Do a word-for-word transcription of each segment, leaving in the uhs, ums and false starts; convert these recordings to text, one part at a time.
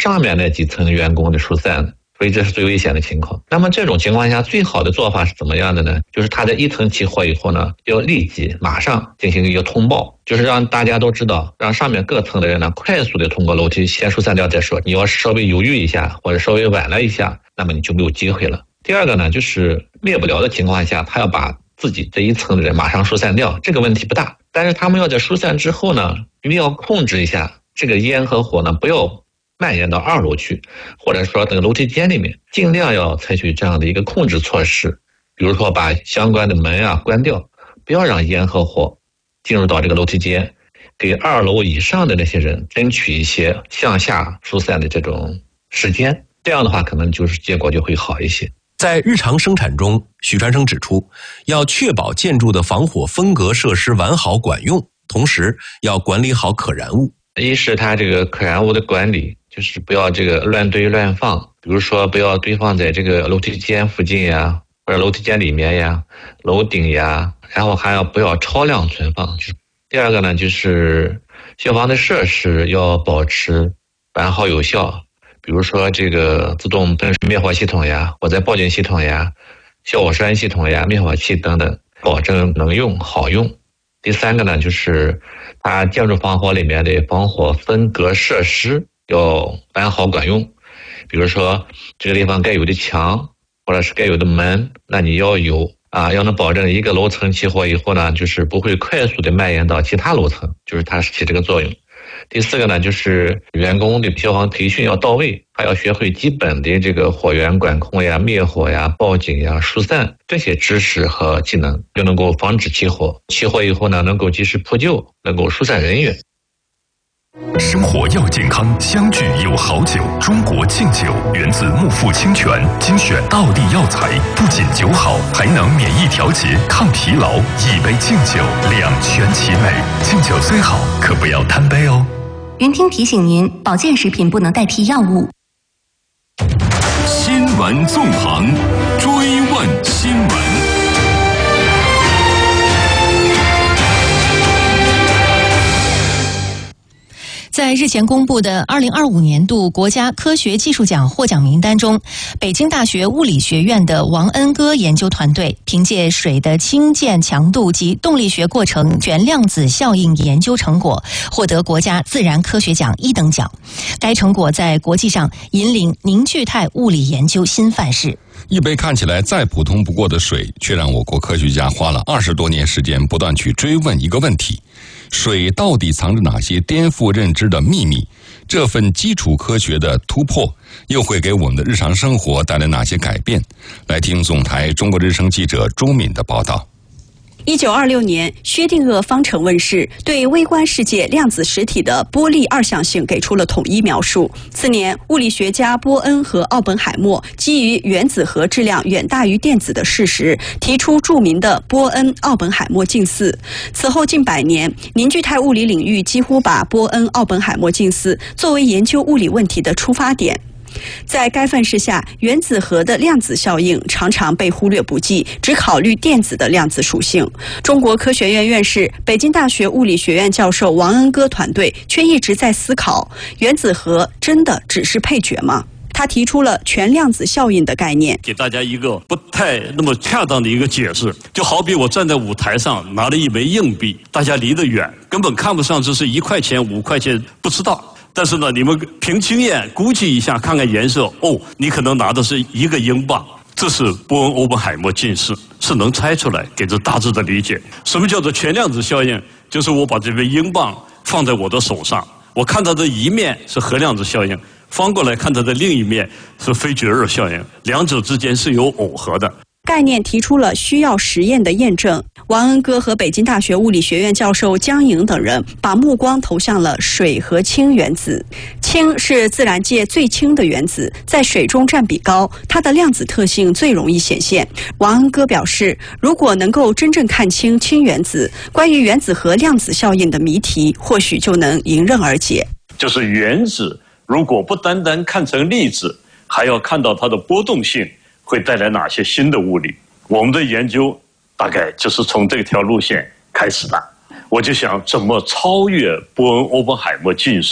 上面那几层员工的疏散的。所以这是最危险的情况。那么这种情况下，最好的做法是怎么样的呢？就是它在一层起火以后呢，要立即马上进行一个通报，就是让大家都知道，让上面各层的人呢快速的通过楼梯先疏散掉再说。你要稍微犹豫一下或者稍微晚了一下，那么你就没有机会了。第二个呢，就是灭不了的情况下，他要把自己这一层的人马上疏散掉，这个问题不大。但是他们要在疏散之后呢，一定要控制一下这个烟和火呢，不要蔓延到二楼去，或者说这个楼梯间里面，尽量要采取这样的一个控制措施，比如说把相关的门啊关掉，不要让烟和火进入到这个楼梯间，给二楼以上的那些人争取一些向下疏散的这种时间，这样的话可能就是结果就会好一些。 在日常生产中，许传生指出，要确保建筑的防火分隔设施完好管用，同时要管理好可燃物。 一是它这个可燃物的管理，就是不要这个乱堆乱放，比如说不要堆放在这个楼梯间附近呀，或者楼梯间里面呀、楼顶呀，然后还要不要超量存放。第二个呢，就是消防的设施要保持完好有效，比如说这个自动喷水灭火系统呀、火灾报警系统呀、消火栓系统呀、灭火器等等，保证能用好用。第三个呢，就是它建筑防火里面的防火分隔设施要完好管用，比如说这个地方该有的墙或者是该有的门，那你要有啊，要能保证一个楼层起火以后呢，就是不会快速的蔓延到其他楼层，就是它起这个作用。第四个呢，就是员工的消防培训要到位，还要学会基本的这个火源管控呀、灭火呀、报警呀、疏散这些知识和技能，就能够防止起火。起火以后呢，能够及时扑救，能够疏散人员。 生活要健康，相聚有好酒。中国敬酒源自木富清泉，精选道地药材，不仅酒好，还能免疫调节、抗疲劳。一杯敬酒，两全其美。敬酒虽好，可不要贪杯哦。 云听提醒您，保健食品不能代替药物。 新闻纵横，追问新闻。 在日前公布的二零二五年度国家科学技术奖获奖名单中，北京大学物理学院的王恩歌研究团队凭借水的氢键强度及动力学过程全量子效应研究成果，获得国家自然科学奖一等奖。该成果在国际上引领凝聚态物理研究新范式。 一杯看起来再普通不过的水，却让我国科学家花了二十多年时间，不断去追问一个问题：水到底藏着哪些颠覆认知的秘密？这份基础科学的突破，又会给我们的日常生活带来哪些改变？来听总台中国之声记者周敏的报道。 一九二六年，薛定谔方程问世，对微观世界量子实体的波粒二象性给出了统一描述。次年，物理学家波恩和奥本海默基于原子核质量远大于电子的事实，提出著名的波恩奥本海默近似。此后近百年，凝聚态物理领域几乎把波恩奥本海默近似作为研究物理问题的出发点。在该范式下，原子核的量子效应常常被忽略不计，只考虑电子的量子属性。中国科学院院士、北京大学物理学院教授王恩歌团队却一直在思考，原子核真的只是配角吗？他提出了全量子效应的概念， 给大家一个不太那么恰当的一个解释，就好比我站在舞台上拿了一枚硬币，大家离得远，根本看不上这是一块钱、五块钱，不知道。但是呢，你们凭经验估计一下，看看颜色，哦，你可能拿的是一个英镑。这是波恩欧本海默近似，是能猜出来，给这大致的理解。什么叫做全量子效应？就是我把这枚英镑放在我的手上，我看到的一面是核量子效应，翻过来看到的另一面是非绝对效应，两者之间是有耦合的。 概念提出了需要实验的验证。王恩歌和北京大学物理学院教授江颖等人把目光投向了水和氢原子。氢是自然界最轻的原子，在水中占比高，它的量子特性最容易显现。王恩歌表示，如果能够真正看清氢原子，关于原子核量子效应的谜题或许就能迎刃而解。 就是原子如果不单单看成粒子，还要看到它的波动性会带来哪些新的物理？我们的研究大概就是从这条路线开始的。我就想怎么超越波恩欧本海默近似，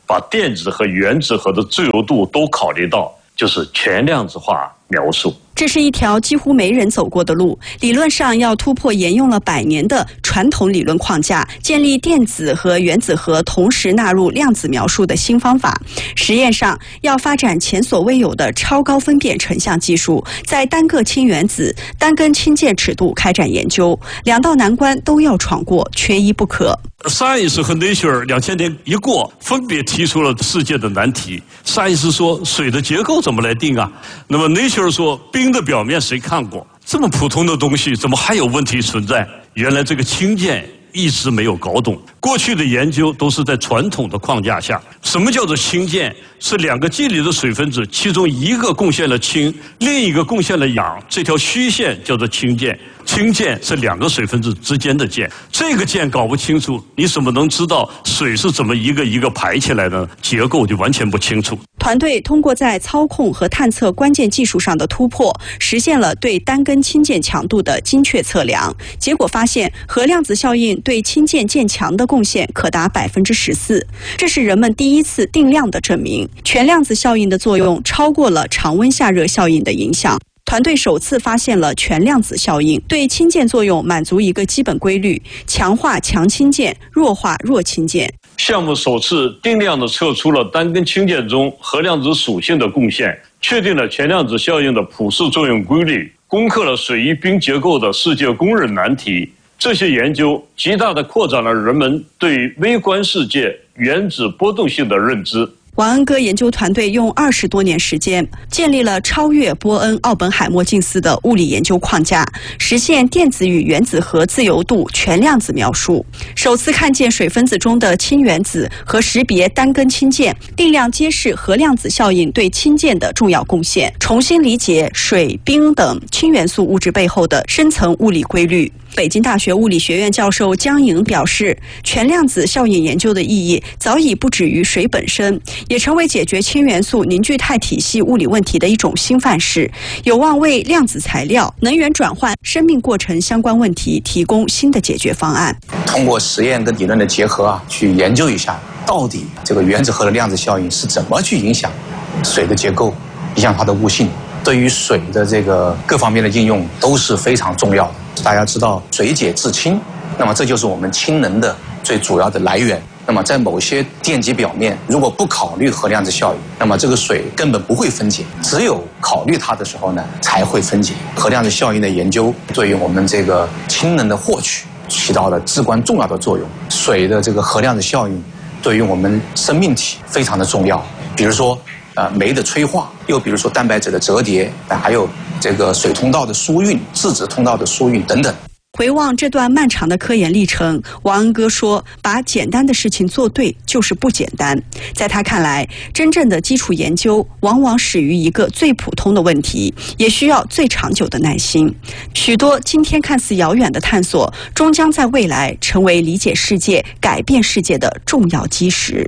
把电子和原子核的自由度都考虑到，就是全量子化描述。 这是一条几乎没人走过的路，理论上要突破沿用了百年的传统理论框架，建立电子和原子核同时纳入量子描述的新方法。实验上要发展前所未有的超高分辨成像技术，在单个氢原子、单根氢键尺度开展研究，两道难关都要闯过，缺一不可。 Science 和 Nature 两千年一过，分别提出了世界的难题。Science 说水的结构怎么来定啊？那么 Nature 说冰的表面谁看过？这么普通的东西，怎么还有问题存在？原来这个氢键一直没有搞懂。过去的研究都是在传统的框架下。什么叫做氢键？是两个键里的水分子，其中一个贡献了氢，另一个贡献了氧，这条虚线叫做氢键。氢键是两个水分子之间的键，这个键搞不清楚，你怎么能知道水是怎么一个一个排起来的？结构就完全不清楚。 团队通过在操控和探测关键技术上的突破，实现了对单根氢键强度的精确测量。结果发现，核量子效应对氢键键强的贡献可达百分之十四，这是人们第一次定量的证明。全量子效应的作用超过了常温下热效应的影响。团队首次发现了全量子效应，对氢键作用满足一个基本规律：强化强氢键，弱化弱氢键。 项目首次定量地测出了单根氢键中核量子属性的贡献，确定了全量子效应的普适作用规律，攻克了水与冰结构的世界公认难题。这些研究极大地扩展了人们对微观世界原子波动性的认知。 王恩哥研究团队用二十多年时间，建立了超越波恩、奥本海默近似的物理研究框架，实现电子与原子核自由度全量子描述。首次看见水分子中的氢原子和识别单根氢键，定量揭示核量子效应对氢键的重要贡献，重新理解水、冰等氢元素物质背后的深层物理规律。北京大学物理学院教授江颖表示，全量子效应研究的意义早已不止于水本身，也成为解决氢元素凝聚态体系物理问题的一种新范式，有望为量子材料、能源转换、生命过程相关问题提供新的解决方案。 通过实验跟理论的结合啊，去研究一下到底这个原子核的量子效应是怎么去影响水的结构，影响它的物性。对于水的这个各方面的应用都是非常重要的。大家知道水解制氢，那么这就是我们氢能的最主要的来源。那么在某些电极表面，如果不考虑核量子效应，那么这个水根本不会分解，只有考虑它的时候呢，才会分解。核量子效应的研究对于我们这个氢能的获取起到了至关重要的作用。水的这个核量子效应对于我们生命体非常的重要，比如说呃酶的催化，又比如说蛋白质的折叠，还有这个水通道的疏运、质子通道的疏运等等。 回望这段漫长的科研历程，王恩哥说，把简单的事情做对就是不简单。在他看来，真正的基础研究往往始于一个最普通的问题，也需要最长久的耐心。许多今天看似遥远的探索，终将在未来成为理解世界、改变世界的重要基石。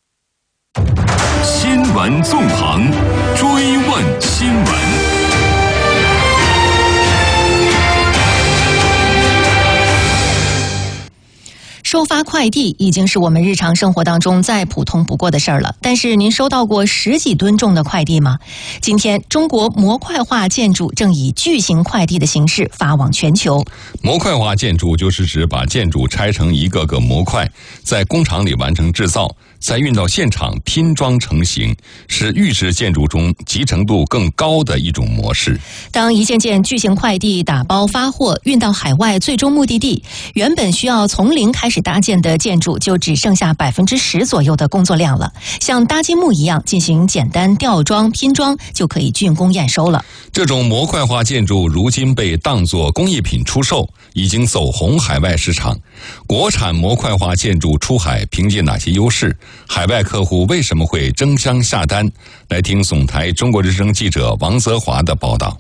新闻纵横，追问新闻。 收发快递已经是我们日常生活当中再普通不过的事儿了，但是您收到过十几吨重的快递吗？今天中国模块化建筑正以巨型快递的形式发往全球。 模块化建筑就是指把建筑拆成一个个模块，在工厂里完成制造，再运到现场拼装成型，是预制建筑中集成度更高的一种模式。 当一件件巨型快递打包发货运到海外最终目的地，原本需要从零开始搭建的建筑就只剩下百分之十左右的工作量了，像搭积木一样进行简单吊装拼装就可以竣工验收了。 这种模块化建筑如今被当作工艺品出售，已经走红海外市场。国产模块化建筑出海凭借哪些优势？海外客户为什么会争相下单？来听总台中国之声记者王泽华的报道。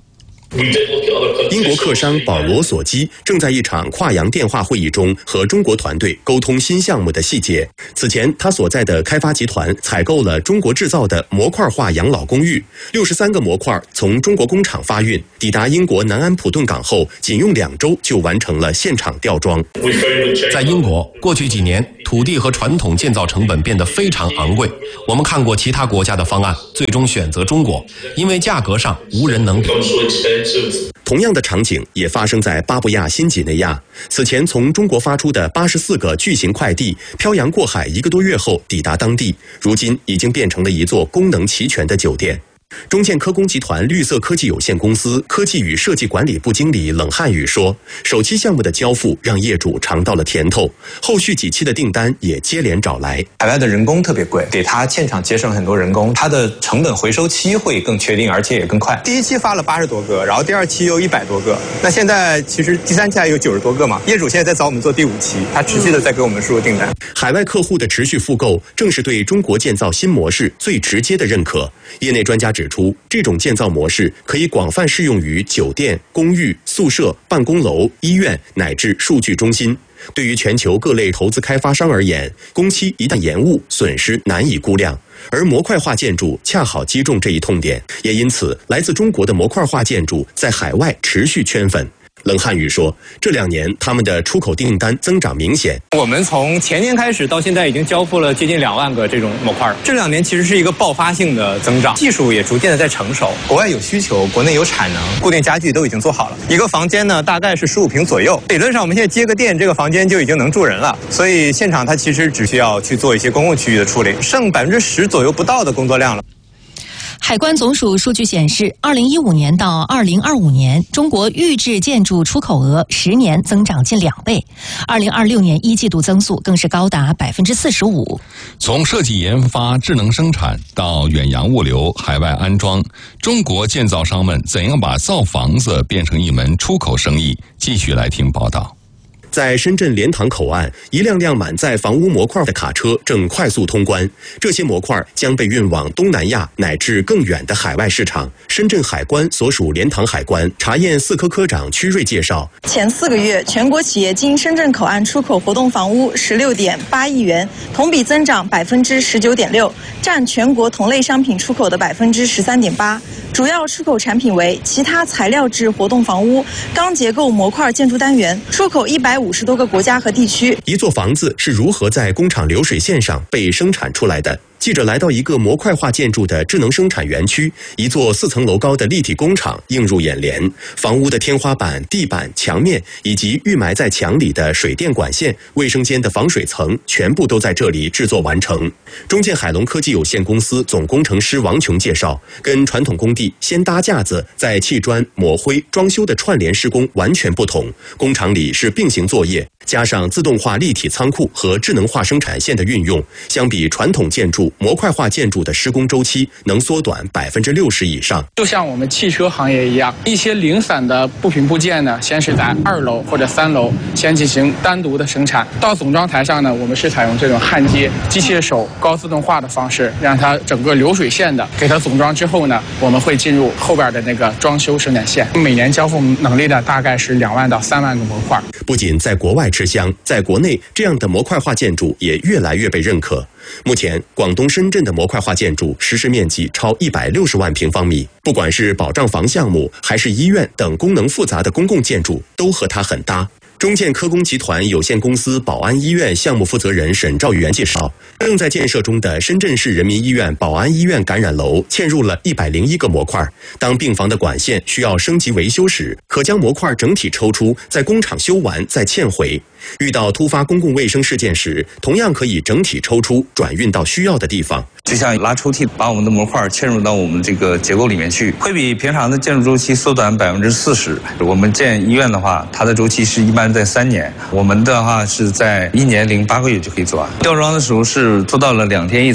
英国客商保罗·索基正在一场跨洋电话会议中和中国团队沟通新项目的细节。此前，他所在的开发集团采购了中国制造的模块化养老公寓，六十三个模块从中国工厂发运，抵达英国南安普顿港后，仅用两周就完成了现场吊装。 在英国，过去几年土地和传统建造成本变得非常昂贵。我们看过其他国家的方案，最终选择中国，因为价格上无人能比。 同样的场景也发生在巴布亚新几内亚。此前从中国发出的八十四个巨型快递，漂洋过海一个多月后抵达当地，如今已经变成了一座功能齐全的酒店。中建科工集团绿色科技有限公司科技与设计管理部经理冷汉语说，首期项目的交付让业主尝到了甜头，后续几期的订单也接连找来。 海外的人工特别贵，给他现场节省很多人工，它的成本回收期会更确定，而且也更快。第一期发了八十多个，然后第二期有一百多个，那现在其实第三期还有九十多个嘛。业主现在在找我们做第五期，他持续的在给我们输入订单。 海外客户的持续复购，正是对中国建造新模式最直接的认可。业内专家指出，这种建造模式可以广泛适用于酒店、公寓、宿舍、办公楼、医院乃至数据中心。对于全球各类投资开发商而言，工期一旦延误，损失难以估量。而模块化建筑恰好击中这一痛点，也因此，来自中国的模块化建筑在海外持续圈粉。冷汉语说，这两年他们的出口订单增长明显。 我们从前年开始到现在已经交付了接近两万个这种模块，这两年其实是一个爆发性的增长，技术也逐渐的在成熟，国外有需求，国内有产能，固定家具都已经做好了。一个房间呢大概是十五平左右，理论上我们现在接个电，这个房间就已经能住人了。所以现场它其实只需要去做一些公共区域的处理，剩百分之十左右不到的工作量了。 海关总署数据显示，二零一五年到二零二五年，中国预制建筑出口额十年增长近两倍，二零二六年一季度增速更是高达百分之四十五。 从设计研发、智能生产到远洋物流、海外安装，中国建造商们怎样把造房子变成一门出口生意？继续来听报道。 在深圳莲塘口岸，一辆辆满载房屋模块的卡车正快速通关，这些模块将被运往东南亚乃至更远的海外市场。深圳海关所属莲塘海关查验四科科长屈瑞介绍， 前四个月，全国企业经深圳口岸出口活动房屋十六点八亿元，同比增长百分之十九点六，占全国同类商品出口的百分之十三点八。主要出口产品为其他材料制活动房屋、钢结构模块建筑单元，出口一百五十多个国家和地区。 一座房子是如何在工厂流水线上被生产出来的？记者来到一个模块化建筑的智能生产园区，一座四层楼高的立体工厂映入眼帘。房屋的天花板、地板、墙面以及预埋在墙里的水电管线、卫生间的防水层，全部都在这里制作完成。中建海龙科技有限公司总工程师王琼介绍，跟传统工地先搭架子再砌砖、抹灰、装修的串联施工完全不同。工厂里是并行作业，加上自动化立体仓库和智能化生产线的运用，相比传统建筑，模块化建筑的施工周期能缩短百分之六十以上。 就像我们汽车行业一样，一些零散的部品部件呢，先是在二楼或者三楼先进行单独的生产，到总装台上呢，我们是采用这种焊接、机械手、高自动化的方式，让它整个流水线的给它总装之后呢，我们会进入后边的那个装修生产线。每年交付能力呢，大概是两万到三万个模块。 不仅在国外吃香，在国内这样的模块化建筑也越来越被认可。目前，广东深圳的模块化建筑实施面积超一百六十万平方米，不管是保障房项目，还是医院等功能复杂的公共建筑，都和它很搭。中建科工集团有限公司宝安医院项目负责人沈兆元介绍，正在建设中的深圳市人民医院宝安医院感染楼嵌入了一百零一个模块。当病房的管线需要升级维修时，可将模块整体抽出，在工厂修完再嵌回。遇到突发公共卫生事件时，同样可以整体抽出，转运到需要的地方。 就像拉抽屉，把我们的模块嵌入到我们这个结构里面去，会比平常的建筑周期缩短百分之四十。我们建医院的话，它的周期是一般在三年，我们的话是在一年零八个月就可以做完。吊装的时候是做到了两天一层。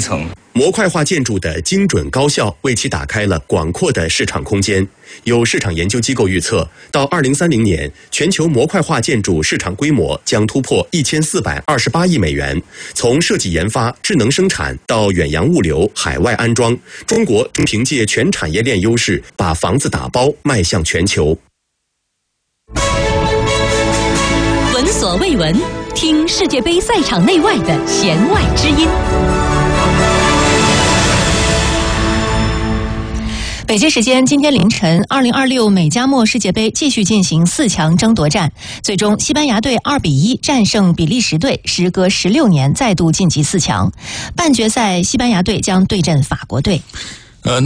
模块化建筑的精准高效为其打开了广阔的市场空间。有市场研究机构预测，到二零三零年，全球模块化建筑市场规模将突破一千四百二十八亿美元。从设计研发、智能生产到远洋物流、海外安装，中国正凭借全产业链优势，把房子打包迈向全球。 闻所未闻，听世界杯赛场内外的弦外之音。 北京时间今天凌晨，二零二六美加墨世界杯继续进行四强争夺战，最终西班牙队二比一战胜比利时队，时隔十六年再度晋级四强。半决赛，西班牙队将对阵法国队。